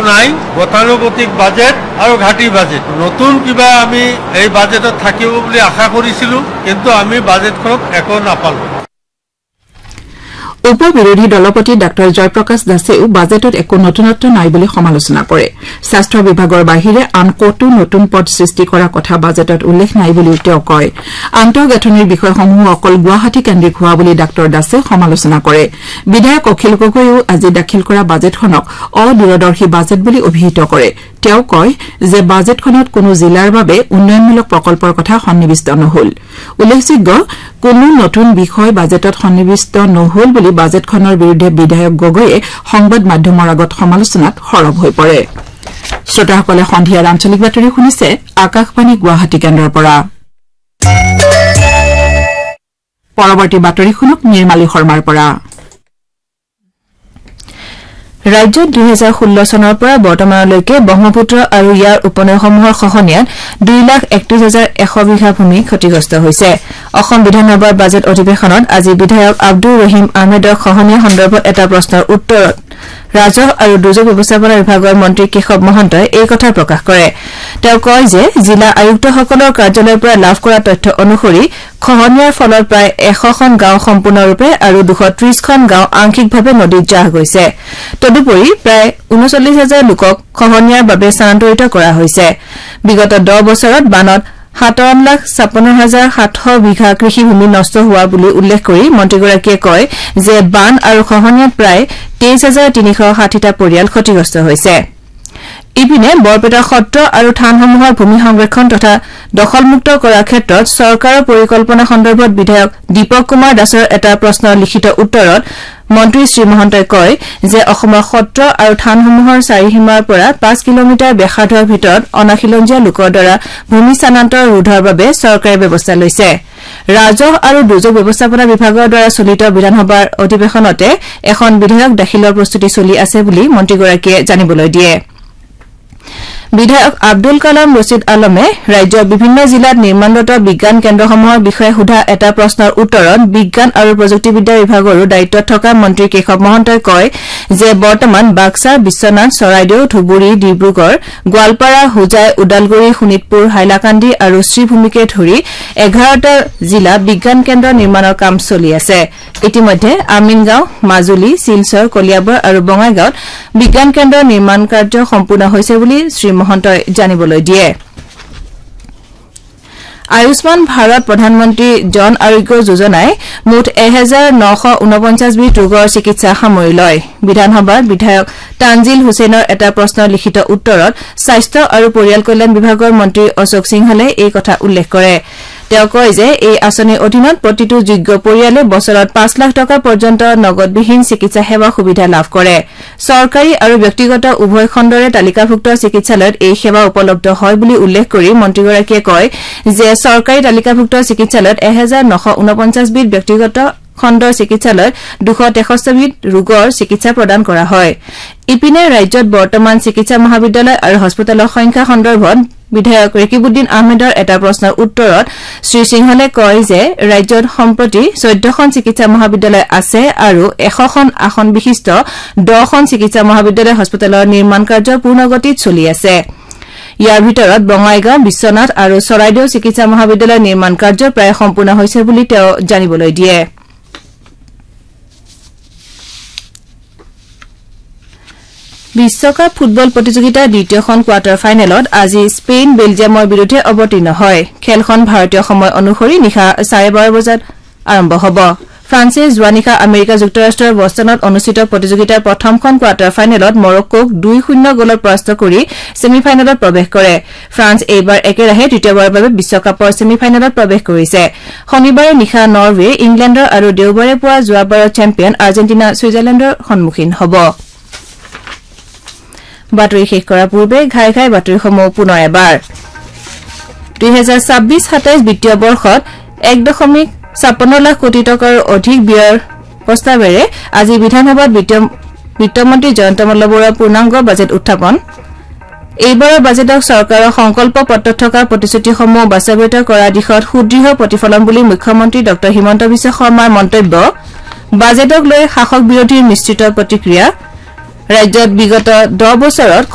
নাই গতানুগতিক বাজেট আৰু ঘাটি বাজেট নতুন কিবা আমি এই বাজেটত থাকিব বুলি আশা কৰিছিলো কিন্তু আমি বাজেটখনত একো নাপালো উপ বিৰোধী দলপতি ডাক্তৰ জয়প্ৰকাশ দাসেও বাজেটত একো নতুনত্ব নাই বুলি সমালোচনা কৰে স্বাস্থ্য বিভাগৰ বাহিৰে আন কতো নতুন পদ সৃষ্টি কৰা কথা বাজেটত উল্লেখ নাই বুলি তেওঁ কয় আন্তঃগাঁথনিৰ বিষয়সমূহ অকল গুৱাহাটী কেন্দ্ৰিক হোৱা বুলি ডাক্তৰ দাসে সমালোচনা কৰে বিধায়ক অখিল গগৈয়েও আজি দাখিল কৰা বাজেটখনক অদূৰদৰ্শী বাজেট বুলি অভিহিত কৰে তেওঁ কয় যে বাজেটখনত কোনো জিলাৰ বাবে উন্নয়নমূলক প্ৰকল্পৰ কথা সন্নিবিষ্ট নহল উল্লেখযোগ্য কোনো নতুন বিষয় বাজেটত সন্নিবিষ্ট নহল বুলি বাজেটখনৰ বিৰুদ্ধে বিধায়ক গগৈয়ে সংবাদ মাধ্যমৰ আগত সমালোচনাত সৰব হৈ পৰে শ্ৰোতাসকলে সন্ধিয়াৰ আঞ্চলিক বাতৰি শুনিছে আকাশবাণী গুৱাহাটী কেন্দ্ৰৰ পৰা পৰৱৰ্তী বাতৰি শুনক নিৰ্মালী শৰ্মাৰ পৰা ৰাজ্যত 2016 চনৰ পৰা বৰ্তমানলৈকে ব্ৰহ্মপুত্ৰ আৰু ইয়াৰ উপনৈসমূহৰ খহনীয়াত 2,31,100 বিঘা ভূমি ক্ষতিগ্ৰস্ত হৈছে অসম বিধানসভাৰ বাজেট অধিৱেশনত আজি বিধায়ক আব্দুৰ ৰহিম আহমেদৰ খহনীয়া সন্দৰ্ভত এটা প্ৰশ্নৰ উত্তৰত ৰাজহ আৰু দুৰ্যোগ ব্যৱস্থাপনা বিভাগৰ মন্ত্ৰী কেশৱ মহন্তই এই কথা প্ৰকাশ কৰে তেওঁ কয় যে জিলা আয়ুক্তসকলৰ কাৰ্যালয়ৰ পৰা লাভ কৰা তথ্য অনুসৰি খহনীয়াৰ ফলত প্ৰায় 100খন গাঁও সম্পূৰ্ণৰূপে আৰু 230খন গাঁও আংশিকভাৱে নদীত জাহ গৈছে তদুপৰি প্ৰায় 39,000 লোকক খহনীয়াৰ বাবে স্থানান্তৰিত কৰা হৈছে বিগত 10 বছৰত বানত 57,56,700 বিঘা কৃষিভূমি নষ্ট হোৱা বুলি উল্লেখ কৰি মন্ত্ৰীগৰাকীয়ে কয় যে বান আৰু খহনীয়াত প্ৰায় 23,360টা পৰিয়াল ক্ষতিগ্ৰস্ত হৈছে ইপিনে বৰপেটা সত্ৰ আৰু থানসমূহৰ ভূমি সংৰক্ষণ তথা দখলমুক্ত কৰাৰ ক্ষেত্ৰত চৰকাৰৰ পৰিকল্পনা সন্দৰ্ভত বিধায়ক দীপক কুমাৰ দাসৰ এটা প্ৰশ্নৰ লিখিত উত্তৰত মন্ত্ৰী শ্ৰী মহন্তই কয় যে অসমৰ সত্ৰ আৰু থানসমূহৰ চাৰিসীমাৰ পৰা 5 কিলোমিটাৰ ব্যাসাৰ্ধৰ ভিতৰত অনাখিলঞ্জীয়া লোকৰ দ্বাৰা ভূমি স্থানান্তৰ ৰোধৰ বাবে চৰকাৰে ব্যৱস্থা লৈছে ৰাজহ আৰু দুৰ্যোগ ব্যৱস্থাপনা বিভাগৰ দ্বাৰা চলিত বিধানসভাৰ অধিৱেশনতে এখন বিধেয়ক দাখিলৰ প্ৰস্তুতি চলি আছে বুলি মন্ত্ৰীগৰাকীয়ে জানিবলৈ দিয়ে বিধায়ক আব্দুল কালাম ৰছিদ আলমে ৰাজ্যৰ বিভিন্ন জিলাত নিৰ্মাণৰত বিজ্ঞান কেন্দ্ৰসমূহৰ বিষয়ে সোধা এটা প্ৰশ্নৰ উত্তৰত বিজ্ঞান আৰু প্ৰযুক্তিবিদ্যা বিভাগৰো দায়িত্বত থকা মন্ত্ৰী কেশৱ মহন্তই কয় যে বৰ্তমান বাক্সা বিশ্বনাথ চৰাইদেউ ধুবুৰী ডিব্ৰুগড় গোৱালপাৰা হোজাই উদালগুৰি শোণিতপুৰ হাইলাকান্দি আৰু শ্ৰীভূমিকে ধৰি 11টা জিলা বিজ্ঞান কেন্দ্ৰ নিৰ্মাণৰ কাম চলি আছে ইতিমধ্যে আমিনগাঁও মাজুলী শিলচৰ কলিয়াবৰ আৰু বঙাইগাঁৱত বিজ্ঞান কেন্দ্ৰ নিৰ্মাণ কাৰ্য সম্পূৰ্ণ হৈছে বুলি শ্ৰী মহন্তই জানিবলৈ দিয়ে আয়ুষ্মান ভাৰত প্ৰধানমন্ত্ৰী জন আৰোগ্য যোজনাই মুঠ 1949 বিধ ৰোগৰ চিকিৎসা সামৰি লয় বিধানসভাৰ বিধায়ক তানজিল হুছেইনৰ এটা প্ৰশ্নৰ লিখিত উত্তৰত স্বাস্থ্য আৰু পৰিয়াল কল্যাণ বিভাগৰ মন্ত্ৰী অশোক সিংহলে এই কথা উল্লেখ কৰে তেওঁ কয় যে এই আঁচনিৰ অধীনত প্ৰতিটো যোগ্য পৰিয়ালে বছৰত 5 লাখ টকা পৰ্যন্ত নগদবিহীন চিকিৎসা সেৱা সুবিধা লাভ কৰে চৰকাৰী আৰু ব্যক্তিগত উভয় খণ্ডৰে তালিকাভুক্ত চিকিৎসালয়ত এই সেৱা উপলব্ধ হয় বুলি উল্লেখ কৰি মন্ত্ৰীগৰাকীয়ে কয় যে চৰকাৰী তালিকাভুক্ত চিকিৎসালয়ত 1949 বিধ ব্যক্তিগত খণ্ডৰ চিকিৎসালয়ত 263 বিধ ৰোগৰ চিকিৎসা প্ৰদান কৰা হয় ইপিনে ৰাজ্যত বৰ্তমান চিকিৎসা মহাবিদ্যালয় আৰু হস্পিটেলৰ সংখ্যা সন্দৰ্ভত বিধায়ক ৰেকিবুদ্দিন আহমেদৰ এটা প্ৰশ্নৰ উত্তৰত শ্ৰী সিংহলে কয় যে ৰাজ্যত সম্প্ৰতি 14খন চিকিৎসা মহাবিদ্যালয় আছে আৰু 100খন আসন বিশিষ্ট 10খন চিকিৎসা মহাবিদ্যালয় হস্পিটেলৰ নিৰ্মাণ কাৰ্য পূৰ্ণগতিত চলি আছে ইয়াৰ ভিতৰত বঙাইগাঁও বিশ্বনাথ আৰু চৰাইদেউ চিকিৎসা মহাবিদ্যালয়ৰ নিৰ্মাণ কাৰ্য প্ৰায় সম্পূৰ্ণ হৈছে বুলি তেওঁ জানিবলৈ দিয়ে বিশ্বকাপ ফুটবল প্ৰতিযোগিতাৰ দ্বিতীয়খন কোৱাৰ্টাৰ ফাইনেলত আজি স্পেইন বেলজিয়ামৰ বিৰুদ্ধে অৱতীৰ্ণ হয় খেলখন ভাৰতীয় সময় অনুসৰি নিশা 12:30 বজাত আৰম্ভ হ'ব ফ্ৰান্সে যোৱা নিশা আমেৰিকা যুক্তৰাষ্ট্ৰৰ বষ্টনত অনুষ্ঠিত প্ৰতিযোগিতাৰ প্ৰথমখন কোৱাৰ্টাৰ ফাইনেলত মৰক্কোক 2-0 গলত পৰাস্ত কৰি ছেমিফাইনেলত প্ৰৱেশ কৰে ফ্ৰান্স এইবাৰ একেৰাহে তৃতীয়বাৰৰ বাবে বিশ্বকাপৰ ছেমিফাইনেলত প্ৰৱেশ কৰিছে শনিবাৰে নিশা নৰৱে ইংলেণ্ডৰ আৰু দেওবাৰে পুৱা যোৱাবাৰৰ চেম্পিয়ন আৰ্জেণ্টিনা ছুইজাৰলেণ্ডৰ সন্মুখীন হ'ব বাতৰি শেষ কৰাৰ পূৰ্বে ঘাই ঘাই বাতৰিসমূহ পুনৰ এবাৰ 2026-27 বিত্তীয় বৰ্ষত 1.56 লাখ কোটি টকাৰ অধিক ব্যয়ৰ প্ৰস্তাৱেৰে আজি বিধানসভাত বিত্তমন্ত্ৰী জয়ন্ত মল্ল বৰুৱাৰ পূৰ্ণাংগ বাজেট উত্থাপন এইবাৰৰ বাজেটক চৰকাৰৰ সংকল্প পত্ৰত থকা প্ৰতিশ্ৰুতিসমূহ বাস্তৱায়িত কৰাৰ দিশত সুদৃঢ় প্ৰতিফলন বুলি মুখ্যমন্ত্ৰী ড হিমন্ত বিশ্ব শৰ্মাৰ মন্তব্য বাজেটক লৈ শাসক বিৰোধীৰ মিশ্ৰিত প্ৰতিক্ৰিয়া ৰাজ্যত বিগত 10 বছৰত